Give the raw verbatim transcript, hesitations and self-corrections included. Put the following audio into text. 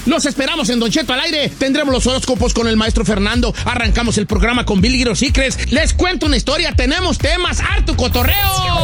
Los esperamos en Don Cheto al aire. Tendremos los horóscopos con el maestro Fernando. Arrancamos el programa con Billy Secrets. Les cuento una historia. Tenemos temas. ¡Harto cotorreo!